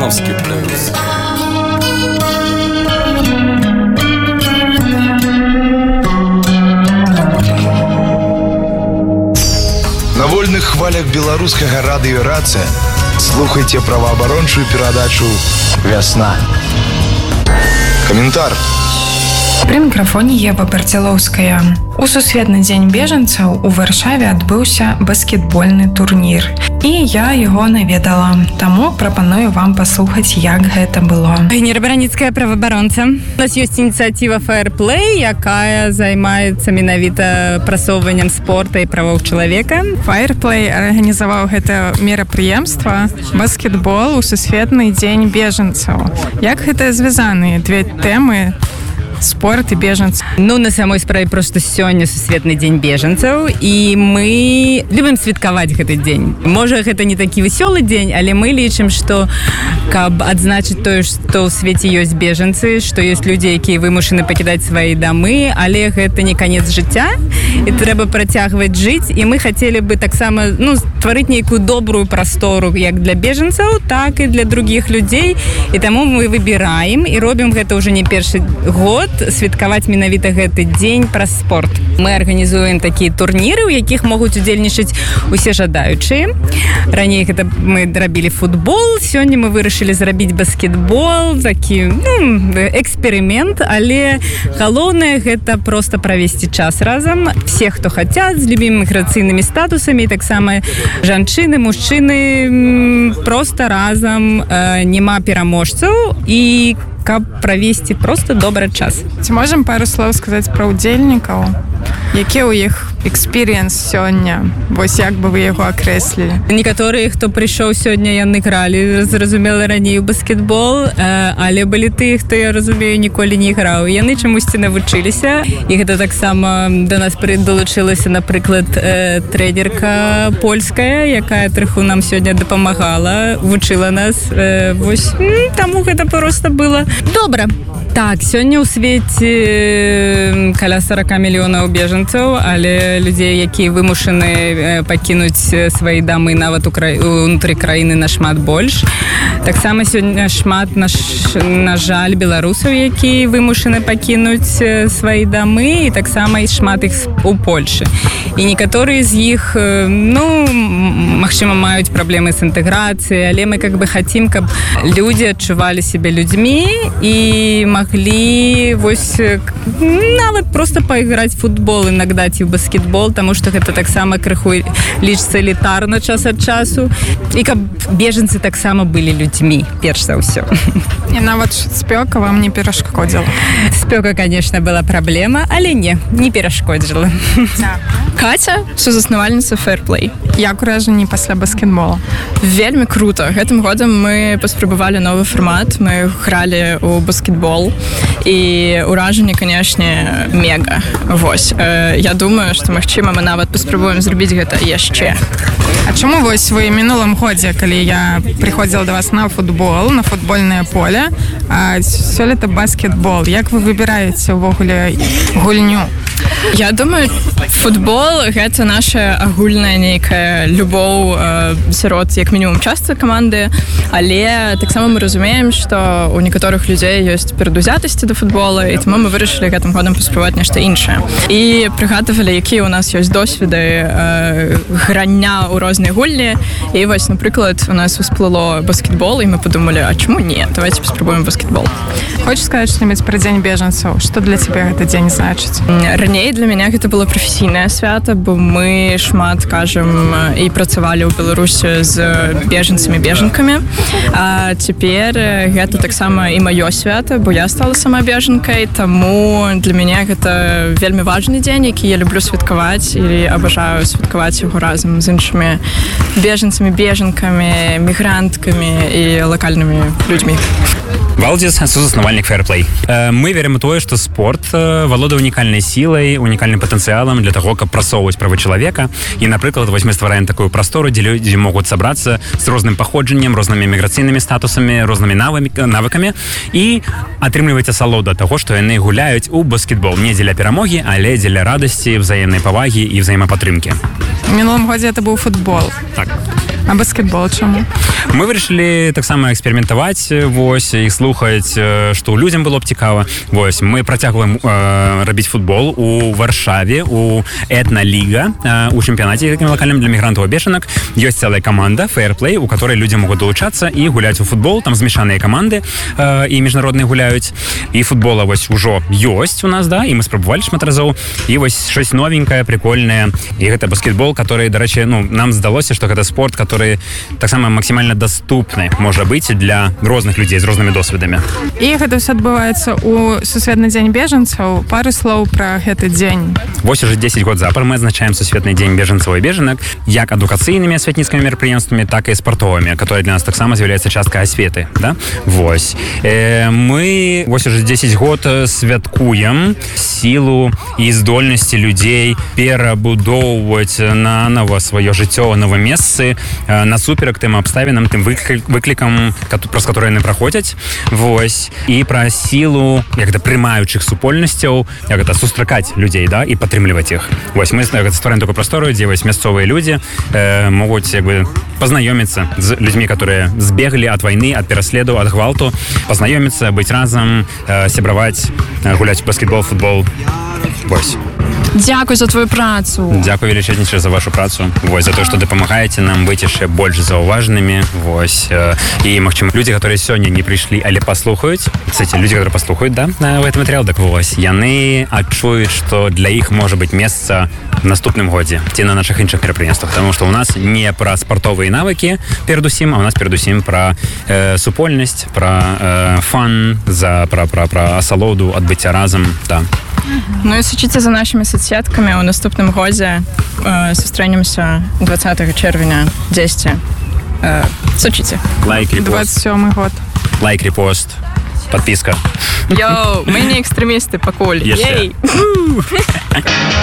Русский блюз. На вольных хвалях беларускага радыё «Рацыя» слухайте праваабарончую перадачу «Вясна». Каментар. Пры мікрафоне Ева Бардзялоўская. У Сусветны дзень бежанцаў у Варшаве адбыўся баскетбольны турнір. І я яго наведала. Таму прапаную вам паслухаць, як гэта было. Нерабараніцкая праваабаронца. У нас ёсць ініцыятыва Fair Play, якая займаецца менавіта прасоўваннем спорта і правоў чалавека. Fair Play арганізаваў гэта мерапрыемства баскетбол у Сусветны дзень бежанцаў. Як гэта звязаныя две тэмы? Спорт і бежанцы. На самой справе просто сёння Сусветны дзень бежанцаў і мы любім святкаваць гэты дзень. Можа, гэта не такі весёлы дзень, але мы лічым, што каб адзначыць тое, што ў свеце ёсць бежанцы, што ёсць людзі, якія вымушаны пакідаць свае дамы, але гэта не канец жыцця і трэба працягваць жыць, і мы хацелі бы таксама стварыць нейкую добрую прастору як для бежанцаў, так і для другіх людзей, і таму мы выбіраем і робім гэта ўжо не першы год святкаваць менавіта гэты дзень праз спорт. Мы арганізуем такія турніры, у якіх могуць удзельнічаць усе жадаючыя. Раней гэта мы рабілі футбол, сёння мы вырашылі зрабіць баскетбол, такі эксперымент, але галоўнае гэта проста правесці час разам. Все, хто хацяць, з любымі міграцыйнымі статусамі, таксама жанчыны, мужчыны, проста разам, няма пераможцаў і каб правесці проста добры час. Ці можам пару слоў сказаць пра ўдзельнікаў? Які ў іх экспірыенс сёння? Вось як бы вы яго акрэслілі? Некаторыя, хто прыйшоў сёння, яны гралі, зразумела, раней у баскетбол, але былі тыя, хто, я разумею, ніколі не іграў. Яны чамусьці навучыліся, і гэта таксама да нас далучылася, напрыклад, трэнерка польская, якая троху нам сёння дапамагала, вучыла нас. Вось, таму гэта проста было добра. Так, сёння ў свеце каля 40 мільёнаў бежанцаў, але людзей, якія вымушаны пакінуць свае дамы нават унутры краіны нашмат больш. Таксама сёння шмат, на жаль, беларусаў, якія вымушаны пакінуць свае дамы, і таксама і шмат іх у Польшы. І некаторыя з іх, магчыма, маюць праблемы з інтэграцыяй, але мы хацім, каб людзі адчувалі сябе людзьмі і маглі вось нават проста пайграць футбол іногда ці ў баскетбол, таму што гэта таксама крыху лічыцца элітарна час ад часу, і каб бежанцы таксама былі людзьмі, перш за ўсё. І нават спёка вам не перашкодзіла? Спёка, конечно, была праблема, але не перашкодзіла. Катя, сузаснавальніца Fair Play. Як уражанні пасля баскетбола? Вельмі круто. Гэтым годам мы паспрабавалі новы фармат, мы гралі ў баскетбол, і уражанні, канешне, мега. Вось. Я думаю, што, магчыма, мы нават паспрабуем зрабіць гэта яшчэ. А чаму вось вы мінулым годзе, калі я прыходзіла да вас на футбол, на футбольнае поле, а сёлета баскетбол, як вы выбіраеце ўвогуле гульню? Я думаю, футбол – гэта наша агульная нейкая любоў сярод, як мінімум, часта каманды, але таксама мы разумеем, што ў некаторых людзей ёсць перадузятасці да футбола, і таму мы вырашылі гэтым годам паспрабаваць нешта іншае. І прыгадывалі, якія ў нас ёсць досведы грання ў розныя гульні, і вось, напрыклад, у нас усплыло баскетбол, і мы подумалі, а чаму не? Давайте паспрабуем баскетбол. Хочаш сказаць што-небудзь пра дзень бежанцаў? Што для цябе гэты дзень значыць? Раней для мяне гэта было прафесійнае свята, бо мы шмат, кажам, і працавалі ў Беларусі з бежанцамі-бежанкамі. А цяпер гэта таксама і маё свята, бо я стала сама бежанкай, таму для мяне гэта вельмі важны дзень, які я люблю святкаваць і абажаю святкаваць яго разам з іншымі бежанцамі-бежанкамі, мігранткамі і лакальнымі людзьмі. Валдзіс, сузаснавальнік Fair Play. Мы верым у тое, што спорт валодае унікальнай сілай, унікальным патэнцыялам для таго, каб прасоўваць правы чалавека. І, напрыклад, вось мы ствараем такую прастору, дзе людзі могуць сабрацца з розным паходжаннем, рознымі міграцыйнымі статусамі, рознымі навыкамі і атрымліваць асалоду ад таго, што яны гуляюць у баскетбол. Не дзеля перамогі, але дзеля радасці, взаемнай павагі і взаемапатрымкі. В мінулым годзе это быў футбол. Так. А баскетбол чаму? Мы вырашылі таксама эксперыментаваць вось і слухаць, што людзям было б цікава. Вось мы працягваем рабіць футбол у Варшаве у этналіга у чэмпіянаце лакальным для мігрантаў бежанак. Ёсць цэлая каманда Fairplay, у которой людзі могуць долучацца і гуляць у футбол. Там змешаныя каманды і міжнародныя гуляюць. І футбола вось ужо ёсць у нас, да, і мы спрабавалі шмат разоў. І вось щось новенькае, прикольнае. І гэта баскетбол, который, дарэчы, нам здалося, што гэта спорт, который таксама максімальна даступны можа быць для розных людзей з рознымі досведамі. І гэта ўсё адбываецца ў Сусветны дзень бежанцаў. Пары слоў пра гэты дзень. Вось уже 10 год запар мы адзначаем Сусветны дзень бежанцаў і бежанак як адукацыйнымі асветніцкімі мерапрыемствамі, так і спартовымі, которые для нас таксама з'яўляюцца часткай асветы, да? Вось. Мы вось уже 10 год святкуем сілу і здольнасці людзей перабудоўваць нанова сваё жыццё, новыя месцы насуперак тым абставінам, тым выклікам, праз которые яны праходзяць. Вось. І пра сілу як гэта прымаючых супольнасцяў, як гэта сустракаць людзей, да, і падтрымліваць іх. Вось мы ствараем такую прастору, дзе вось мясцовыя людзі могуць як бы пазнаёміцца з людзьмі, которые збеглі ад вайны, ад пераследу, ад гвалту, пазнаёміцца, быць разам, сябраваць, гуляць у баскетбол, футбол. Вось. Дзякуй за твою працу. Дзякуй велічэзнейшае за вашу працу. Вось, за то, што дапамагаеце нам быць яшчэ больш заўважнымі. Вось. І, магчыма, людзі, которые сёння не прыйшлі, але паслухаюць. Кстати, людзі, которые паслухаюць, да, в этом матэрыял, так вось. Яны адчуюць, што для іх можа быць месца в наступным годзе ці на нашых іншых мерапрыемствах. Таму што ў нас не пра спартовыя навыкі перадусім, а ў нас перадусім пра супольнасць, пра фан, пра асалоду, адбыцця разам, да. Ну і сачыце за нашымі соцсеткамі. У наступным годзе сустрэнемся 20 чэрвеня 10. Сачыце. Лайк, репост. 27 год. Лайк, репост. Подписка. Йоу, мы не экстрэмісты пакуль. Ей!